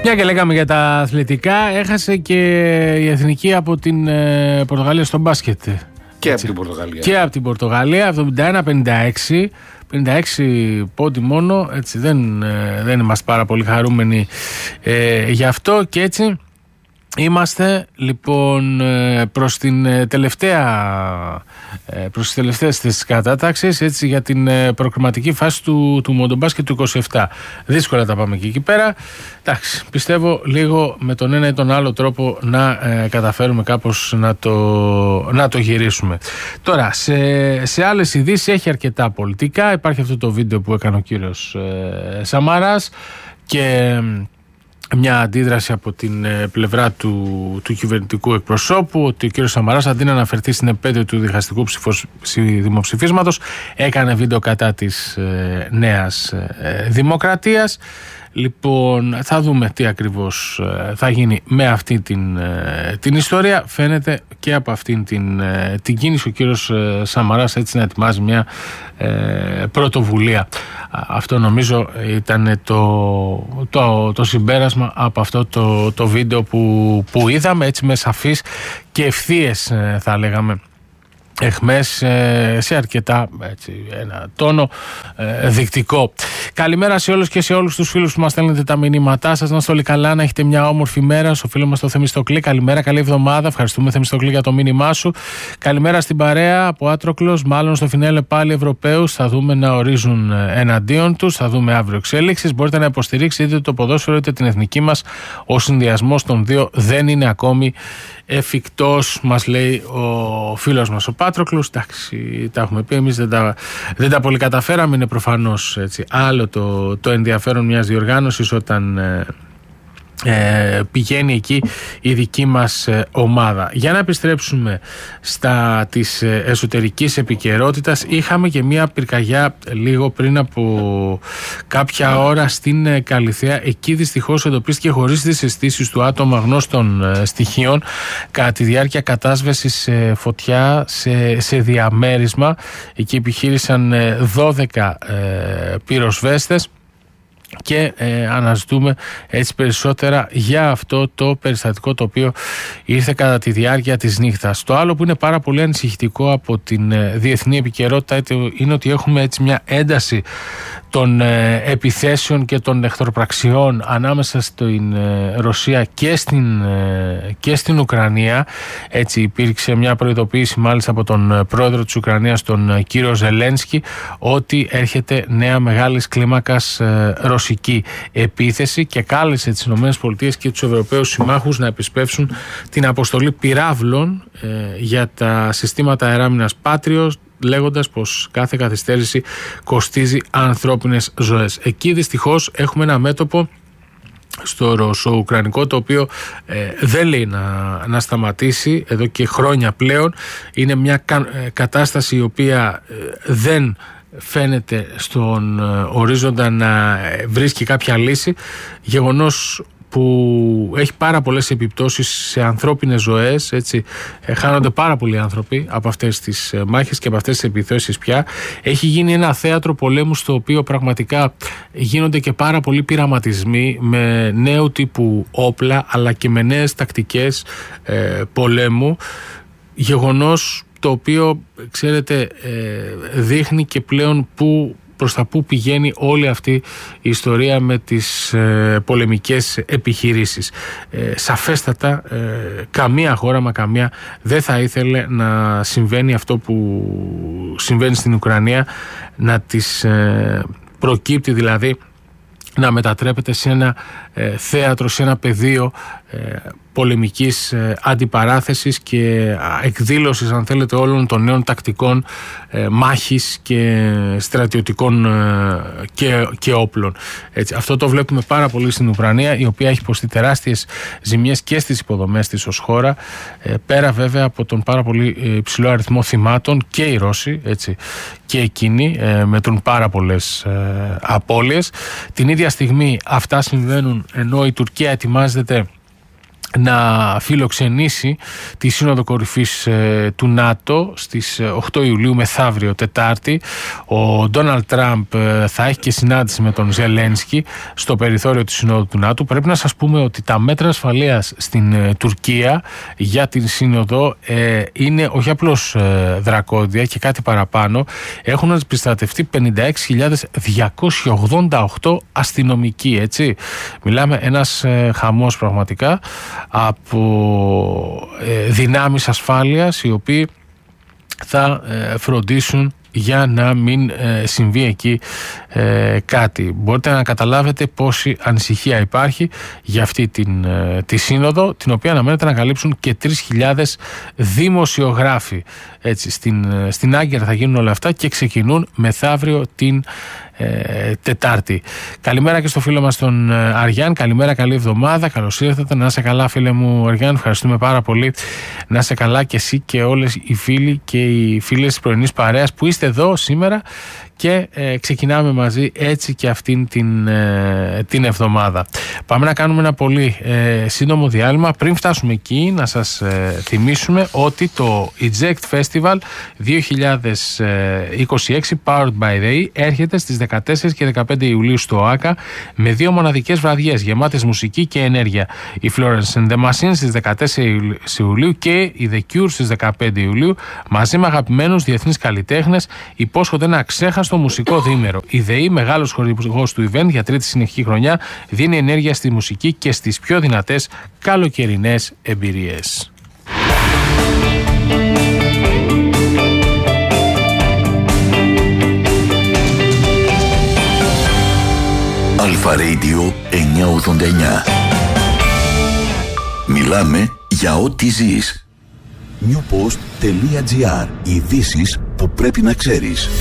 Μια και λέγαμε για τα αθλητικά, έχασε και η εθνική από την Πορτογαλία στο μπάσκετ. Και από την Πορτογαλία. Και από την Πορτογαλία, 71-56. 56 πόντι μόνο, έτσι, δεν είμαστε πάρα πολύ χαρούμενοι γι' αυτό, και έτσι είμαστε λοιπόν προς τις τελευταίες της κατάταξης, έτσι, για την προκριματική φάση του μοντομπάσκετ του 27. Δύσκολα τα πάμε και εκεί πέρα. Εντάξει, πιστεύω λίγο με τον ένα ή τον άλλο τρόπο να καταφέρουμε κάπως να το γυρίσουμε. Τώρα, σε άλλες ειδήσεις έχει αρκετά πολιτικά. Υπάρχει αυτό το βίντεο που έκανε ο κύριος Σαμαράς και μια αντίδραση από την πλευρά του κυβερνητικού εκπροσώπου, ότι ο κύριος Σαμαράς, αντί να αναφερθεί στην επέτειο του διχαστικού δημοψηφίσματος, έκανε βίντεο κατά της Νέας Δημοκρατίας. Λοιπόν, θα δούμε τι ακριβώς θα γίνει με αυτή την ιστορία. Φαίνεται και από αυτήν την κίνηση ο κύριος Σαμαράς έτσι να ετοιμάζει μια πρωτοβουλία. Αυτό νομίζω ήταν το συμπέρασμα από αυτό το βίντεο που είδαμε, έτσι με σαφείς και ευθείες θα λέγαμε εχμές, σε αρκετά έτσι, ένα τόνο δεικτικό. Καλημέρα σε όλους και σε όλους τους φίλους που μας στέλνετε τα μηνύματά σας. Να είστε όλοι καλά, να έχετε μια όμορφη μέρα. Στο φίλο μας το Θεμιστοκλή, καλημέρα, καλή εβδομάδα. Ευχαριστούμε, Θεμιστοκλή, για το μήνυμά σου. Καλημέρα στην παρέα από Άτροκλος. Μάλλον στο φινέλε πάλι Ευρωπαίους θα δούμε να ορίζουν εναντίον τους. Θα δούμε αύριο εξέλιξεις. Μπορείτε να υποστηρίξετε είτε το ποδόσφαιρο είτε την εθνική μας. Ο συνδυασμός των δύο δεν είναι ακόμη εφικτός, μας λέει ο φίλος μας ο Πάτροκλος. Εντάξει, τα έχουμε πει, εμείς δεν τα πολύ καταφέραμε. Είναι προφανώς έτσι άλλο το ενδιαφέρον μιας διοργάνωσης όταν πηγαίνει εκεί η δική μας ομάδα. Για να επιστρέψουμε στα της εσωτερικής επικαιρότητας, είχαμε και μια πυρκαγιά λίγο πριν από κάποια ώρα στην Καλιθέα. Εκεί δυστυχώς εντοπίστηκε χωρίς τις αισθήσεις του άτομα γνώστων στοιχείων κατά τη διάρκεια κατάσβεσης φωτιά σε διαμέρισμα. Εκεί επιχείρησαν 12 πυροσβέστες και αναζητούμε έτσι περισσότερα για αυτό το περιστατικό το οποίο ήρθε κατά τη διάρκεια της νύχτας. Το άλλο που είναι πάρα πολύ ανησυχητικό από την διεθνή επικαιρότητα είναι ότι έχουμε έτσι μια ένταση των επιθέσεων και των εχθροπραξιών ανάμεσα στην Ρωσία και στην Ουκρανία. Έτσι υπήρξε μια προειδοποίηση μάλιστα από τον πρόεδρο της Ουκρανίας, τον κύριο Ζελένσκι, ότι έρχεται νέα μεγάλης κλίμακας ρωσική επίθεση και κάλεσε τις ΗΠΑ και τους Ευρωπαίους συμμάχους να επισπεύσουν την αποστολή πυράβλων για τα συστήματα αεράμινας Patriot, λέγοντας πως κάθε καθυστέρηση κοστίζει ανθρώπινες ζωές. Εκεί δυστυχώς έχουμε ένα μέτωπο στο ρωσο-ουκρανικό το οποίο δεν λέει να σταματήσει εδώ και χρόνια πλέον. Είναι μια κατάσταση η οποία δεν φαίνεται στον ορίζοντα να βρίσκει κάποια λύση, γεγονός που έχει πάρα πολλές επιπτώσεις σε ανθρώπινες ζωές, έτσι. Χάνονται πάρα πολλοί άνθρωποι από αυτές τις μάχες και από αυτές τις επιθέσεις πια. Έχει γίνει ένα θέατρο πολέμου στο οποίο πραγματικά γίνονται και πάρα πολλοί πειραματισμοί με νέου τύπου όπλα αλλά και με νέες τακτικές πολέμου, γεγονός το οποίο, ξέρετε, δείχνει και πλέον προς τα πού πηγαίνει όλη αυτή η ιστορία με τις πολεμικές επιχειρήσεις. Σαφέστατα καμία χώρα, μα καμία, δεν θα ήθελε να συμβαίνει αυτό που συμβαίνει στην Ουκρανία, να της προκύπτει δηλαδή να μετατρέπεται σε ένα θέατρο, σε ένα πεδίο πολεμικής αντιπαράθεσης και εκδήλωσης, αν θέλετε, όλων των νέων τακτικών μάχης και στρατιωτικών και όπλων. Έτσι, αυτό το βλέπουμε πάρα πολύ στην Ουκρανία, η οποία έχει υποστεί τεράστιες ζημιές και στις υποδομές της ως χώρα, πέρα βέβαια από τον πάρα πολύ υψηλό αριθμό θυμάτων, και οι Ρώσοι, έτσι, και εκείνοι μετρούν πάρα πολλές απώλειες. Την ίδια στιγμή αυτά συμβαίνουν ενώ η Τουρκία ετοιμάζεται να φιλοξενήσει τη Σύνοδο Κορυφής του ΝΑΤΟ στις 8 Ιουλίου μεθαύριο Τετάρτη. Ο Ντόναλντ Τραμπ θα έχει και συνάντηση με τον Ζελένσκι στο περιθώριο της Συνόδου του ΝΑΤΟ. Πρέπει να σας πούμε ότι τα μέτρα ασφαλείας στην Τουρκία για την Σύνοδο είναι όχι απλώς δρακόντια και κάτι παραπάνω. Έχουν επιστρατευτεί 56.288 αστυνομικοί, έτσι. Μιλάμε ένας χαμός πραγματικά από δυνάμεις ασφάλειας οι οποίοι θα φροντίσουν για να μην συμβεί εκεί κάτι. Μπορείτε να καταλάβετε πόση ανησυχία υπάρχει για αυτή τη σύνοδο, την οποία αναμένεται να καλύψουν και 3.000 δημοσιογράφοι. Έτσι, στην Άγκυρα θα γίνουν όλα αυτά και ξεκινούν μεθαύριο την Τετάρτη. Καλημέρα και στο φίλο μας τον Αριάν. Καλημέρα, καλή εβδομάδα. Καλώς ήρθατε. Να είσαι καλά, φίλε μου Αριάν. Ευχαριστούμε πάρα πολύ. Να είσαι καλά και εσύ και όλες οι φίλοι και οι φίλες της πρωινής παρέας που είστε εδώ σήμερα και ξεκινάμε μαζί έτσι και αυτήν την εβδομάδα. Πάμε να κάνουμε ένα πολύ σύντομο διάλειμμα. Πριν φτάσουμε εκεί, να σας θυμίσουμε ότι το Eject Festival 2026 Powered by Ray έρχεται στις 14 και 15 Ιουλίου στο ΆΚΑ με 2 μοναδικές βραδιές γεμάτες μουσική και ενέργεια. Η Florence and the Machine στις 14 Ιουλίου και η The Cure στις 15 Ιουλίου μαζί με αγαπημένους διεθνείς καλλιτέχνες υπόσχονται ένα αξέχαστο μουσικό διήμερο. Η ΔΕΗ, μεγάλος χορηγός του event για τρίτη συνεχή χρονιά, δίνει ενέργεια στη μουσική και στις πιο δυνατές καλοκαιρινές εμπειρίες. Αλφα Radio 989. Μιλάμε για ό,τι ζεις. newpost.gr. Ειδήσεις που πρέπει να ξέρεις.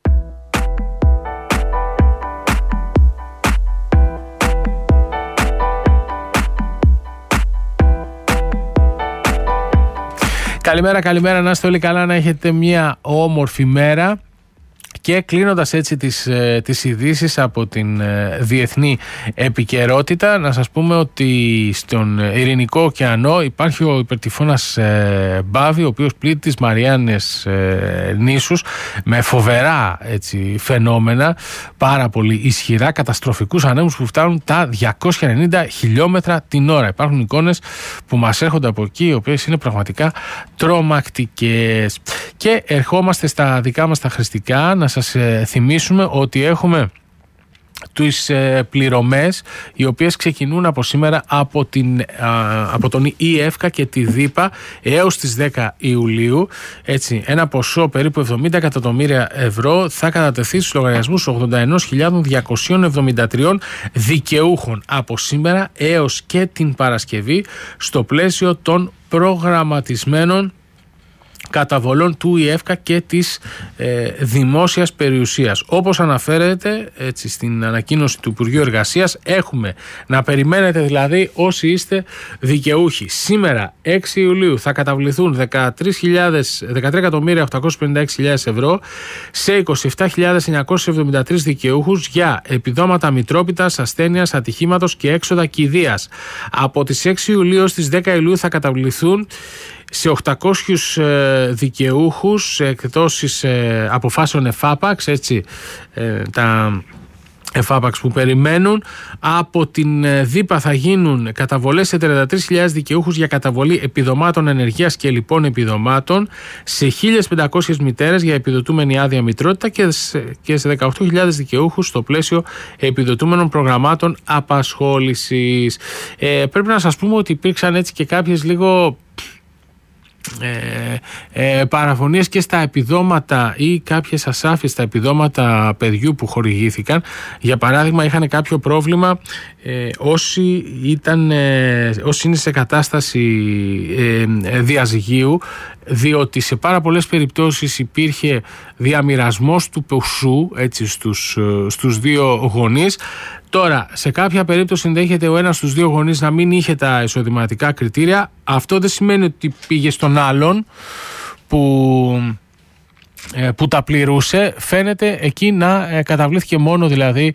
Καλημέρα, να είστε όλοι καλά, να έχετε μια όμορφη μέρα. Και κλείνοντας έτσι τις ειδήσεις από την διεθνή επικαιρότητα, να σας πούμε ότι στον Ειρηνικό ωκεανό υπάρχει ο υπερτυφώνας Μπάβη, ο οποίος πλήττει τις Μαριάννες νήσους με φοβερά έτσι, φαινόμενα, πάρα πολύ ισχυρά, καταστροφικούς ανέμους που φτάνουν τα 290 χιλιόμετρα την ώρα. Υπάρχουν εικόνες που μας έρχονται από εκεί, οι οποίες είναι τρομακτικές. Και ερχόμαστε στα δικά μας τα χρηστικά. Να σας θυμίσουμε ότι έχουμε τις πληρωμές οι οποίες ξεκινούν από σήμερα από τον ΙΕΦΚΑ και τη ΔΥΠΑ έως τις 10 Ιουλίου. Έτσι, ένα ποσό περίπου 70 εκατομμύρια ευρώ θα κατατεθεί στους λογαριασμούς 81.273 δικαιούχων από σήμερα έως και την Παρασκευή στο πλαίσιο των προγραμματισμένων καταβολών του ΙΕΦΚΑ και της δημόσιας περιουσίας. Όπως αναφέρεται έτσι, στην ανακοίνωση του Υπουργείου Εργασίας, έχουμε να περιμένετε δηλαδή όσοι είστε δικαιούχοι. Σήμερα 6 Ιουλίου θα καταβληθούν 13.856.000 ευρώ σε 27.973 δικαιούχους για επιδόματα μητρότητας, ασθένειας, ατυχήματος και έξοδα κηδείας. Από τις 6 Ιουλίου στις 10 Ιουλίου θα καταβληθούν σε 800 δικαιούχους εκδόσεις αποφάσεων ΕΦΑΠΑΞ, έτσι, τα ΕΦΑΠΑΞ που περιμένουν. Από την ΔΥΠΑ θα γίνουν καταβολές σε 33.000 δικαιούχους για καταβολή επιδομάτων ενεργείας και λοιπών επιδομάτων, σε 1.500 μητέρες για επιδοτούμενη άδεια μητρότητα και σε 18.000 δικαιούχους στο πλαίσιο επιδοτούμενων προγραμμάτων απασχόλησης. Πρέπει να σας πούμε ότι υπήρξαν έτσι και κάποιες λίγο παραφωνίες και στα επιδόματα ή κάποιες ασάφειες στα επιδόματα παιδιού που χορηγήθηκαν. Για παράδειγμα, είχαν κάποιο πρόβλημα όσοι είναι σε κατάσταση διαζυγίου, διότι σε πάρα πολλές περιπτώσεις υπήρχε διαμοιρασμός του ποσού έτσι, στους δύο γονείς. Τώρα, σε κάποια περίπτωση ενδέχεται ο ένας στους δύο γονείς να μην είχε τα εισοδηματικά κριτήρια. Αυτό δεν σημαίνει ότι πήγε στον άλλον που που τα πληρούσε, φαίνεται εκεί να καταβλήθηκε μόνο δηλαδή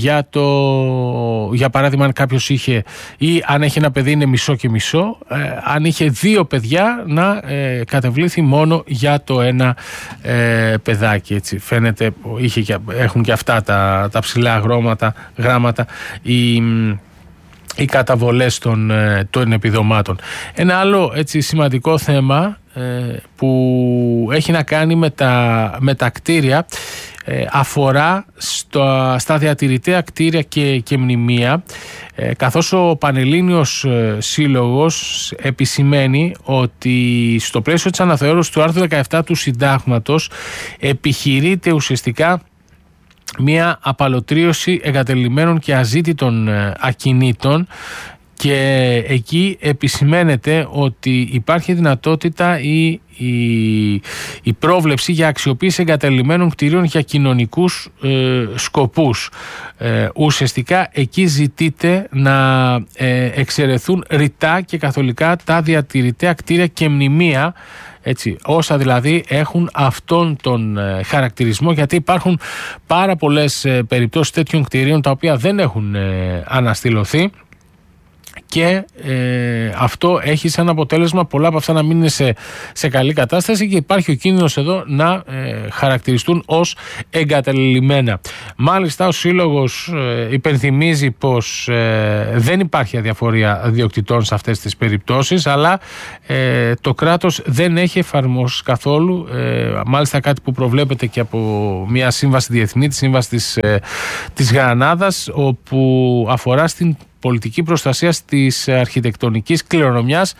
για παράδειγμα αν κάποιος είχε ή αν έχει ένα παιδί είναι μισό και μισό, αν είχε 2 παιδιά να καταβλήθη μόνο για το ένα παιδάκι, έτσι φαίνεται. Έχουν και αυτά τα ψηλά γράμματα οι καταβολές των επιδομάτων. Ένα άλλο έτσι σημαντικό θέμα που έχει να κάνει με τα κτίρια αφορά στα διατηρητέα κτίρια και μνημεία, καθώς ο Πανελλήνιος Σύλλογος επισημαίνει ότι στο πλαίσιο της αναθεώρησης του άρθρου 17 του Συντάγματος επιχειρείται ουσιαστικά μια απαλωτρίωση εγκατελειμμένων και αζήτητων ακινήτων, και εκεί επισημαίνεται ότι υπάρχει δυνατότητα η πρόβλεψη για αξιοποίηση εγκατελειμμένων κτηρίων για κοινωνικούς σκοπούς. Ουσιαστικά εκεί ζητείται να εξαιρεθούν ρητά και καθολικά τα διατηρητέα κτίρια και μνημεία, έτσι, όσα δηλαδή έχουν αυτόν τον χαρακτηρισμό, γιατί υπάρχουν πάρα πολλές περιπτώσεις τέτοιων κτηρίων τα οποία δεν έχουν αναστηλωθεί, και αυτό έχει σαν αποτέλεσμα πολλά από αυτά να μην είναι σε καλή κατάσταση και υπάρχει ο κίνδυνος εδώ να χαρακτηριστούν ως εγκαταλειμμένα. Μάλιστα ο Σύλλογος υπενθυμίζει πως δεν υπάρχει αδιαφορία διοκτητών σε αυτές τις περιπτώσεις, αλλά το κράτος δεν έχει εφαρμόσει καθόλου, μάλιστα κάτι που προβλέπεται και από μια σύμβαση διεθνή, τη σύμβαση της Γρανάδας, όπου αφορά στην πολιτική προστασία της αρχιτεκτονικής κληρονομιάς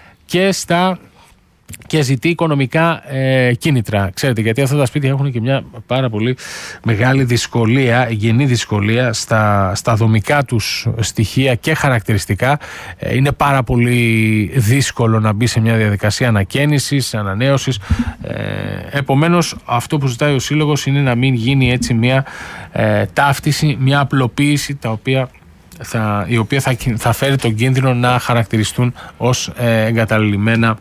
και ζητεί οικονομικά κίνητρα. Ξέρετε, γιατί αυτά τα σπίτια έχουν και μια πάρα πολύ μεγάλη δυσκολία, γενή δυσκολία στα δομικά τους στοιχεία και χαρακτηριστικά. Είναι πάρα πολύ δύσκολο να μπει σε μια διαδικασία ανακαίνησης, ανανέωσης. Επομένως, αυτό που ζητάει ο Σύλλογος είναι να μην γίνει έτσι μια ταύτιση, μια απλοποίηση, η οποία θα φέρει τον κίνδυνο να χαρακτηριστούν ως εγκαταλειμμένα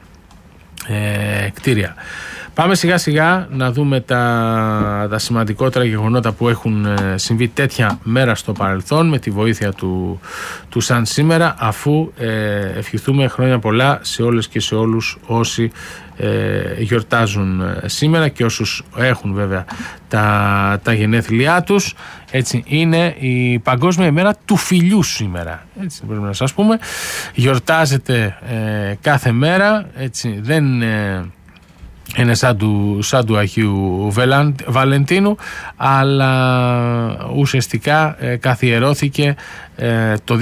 κτίρια. Πάμε σιγά σιγά να δούμε τα σημαντικότερα γεγονότα που έχουν συμβεί τέτοια μέρα στο παρελθόν με τη βοήθεια του Σαν Σήμερα, αφού ευχηθούμε χρόνια πολλά σε όλες και σε όλους όσοι γιορτάζουν σήμερα και όσους έχουν βέβαια τα γενέθλιά τους. Έτσι, είναι η Παγκόσμια ημέρα του φιλιού σήμερα, έτσι πρέπει να σας πούμε. Γιορτάζεται κάθε μέρα, έτσι, δεν είναι σαν του Αγίου Βαλεντίνου, ένα ουσιαστικά καθιερώθηκε το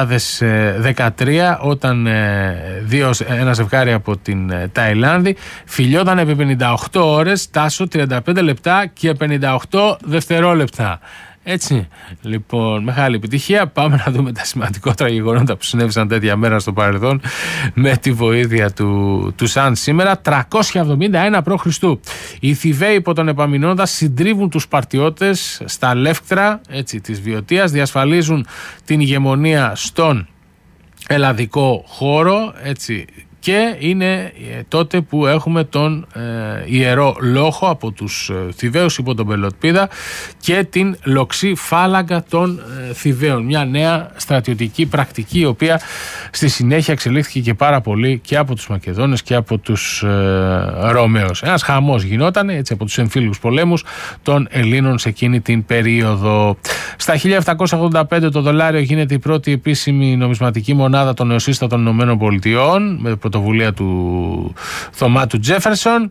2013 όταν ένα ζευγάρι από την Ταϊλάνδη φιλιόταν επί 58 ώρες, τάσο 35 λεπτά και 58 δευτερόλεπτα. Έτσι, λοιπόν, μεγάλη επιτυχία. Πάμε να δούμε τα σημαντικότερα γεγονότα που συνέβησαν τέτοια μέρα στο παρελθόν με τη βοήθεια του Σαν Σήμερα. 371 π.Χ. Οι Θηβαίοι υπό τον Επαμεινώντα συντρίβουν τους Σπαρτιώτες στα Λεύκτρα, έτσι, της Βιωτίας, διασφαλίζουν την ηγεμονία στον ελλαδικό χώρο, έτσι. Και είναι τότε που έχουμε τον Ιερό Λόχο από τους Θηβαίους υπό τον Πελοπίδα και την λοξή φάλαγγα των Θηβαίων. Μια νέα στρατιωτική πρακτική, η οποία στη συνέχεια εξελίχθηκε και πάρα πολύ και από τους Μακεδόνες και από τους Ρωμαίους. Ένας χαμός γινόταν, έτσι, από τους εμφύλιους πολέμους των Ελλήνων σε εκείνη την περίοδο. Στα 1785 το δολάριο γίνεται η πρώτη επίσημη νομισματική μονάδα των νεοσύστατων ΗΠΑ με πρωτοβουλία του Θωμά του Τζέφερσον.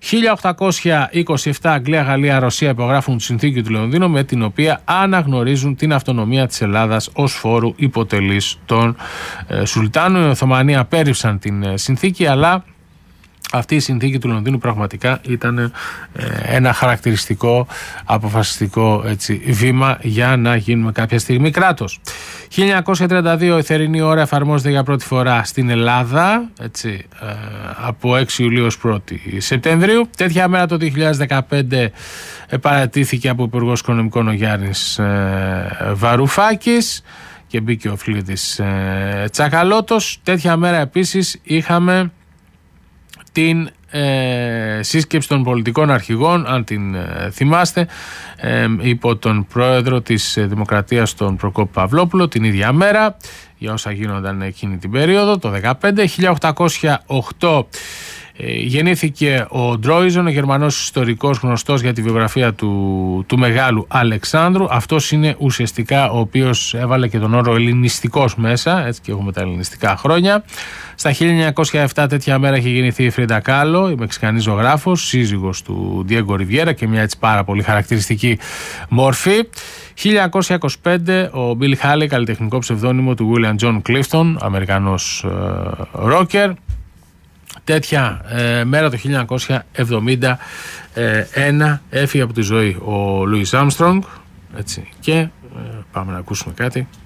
1827 Αγγλία, Γαλλία, Ρωσία υπογράφουν τη συνθήκη του Λονδίνου, με την οποία αναγνωρίζουν την αυτονομία της Ελλάδας ως φόρου υποτελής των Σουλτάνων. Οι Οθωμανοί απέρριψαν την συνθήκη, αλλά αυτή η συνθήκη του Λονδίνου πραγματικά ήταν ένα χαρακτηριστικό, αποφασιστικό, έτσι, βήμα για να γίνουμε κάποια στιγμή κράτος. 1932 η θερινή ώρα εφαρμόζεται για πρώτη φορά στην Ελλάδα, έτσι, από 6 Ιουλίου ως 1 Σεπτεμβρίου. Τέτοια μέρα το 2015 παρατήθηκε από Υπουργός Οικονομικών ο Γιάννης Βαρουφάκης και μπήκε ο Φλίδης Τσακαλώτος. Τέτοια μέρα επίσης είχαμε την σύσκεψη των πολιτικών αρχηγών, αν την θυμάστε, υπό τον πρόεδρο της Δημοκρατίας, τον Προκόπη Παυλόπουλο, την ίδια μέρα, για όσα γίνονταν εκείνη την περίοδο, το 2015. 1808 γεννήθηκε ο Ντρόιζον, ο Γερμανός ιστορικός γνωστός για τη βιογραφία του Μεγάλου Αλεξάνδρου. Αυτός είναι ουσιαστικά ο οποίος έβαλε και τον όρο ελληνιστικός μέσα, έτσι και έχουμε τα ελληνιστικά χρόνια. Στα 1907 τέτοια μέρα είχε γεννηθεί η Φρίντα Κάλο, η Μεξικανή ζωγράφος, σύζυγος του Διέγκο Ριβιέρα και μια έτσι πάρα πολύ χαρακτηριστική μόρφη. 1925 ο Μπίλι Χάλι, καλλιτεχνικό ψευδόνυμο του William John Clifton, Αμερικανός ρόκερ. Τέτοια μέρα το 1971 έφυγε από τη ζωή ο Λούις Άρμστρονγκ, έτσι, και πάμε να ακούσουμε κάτι.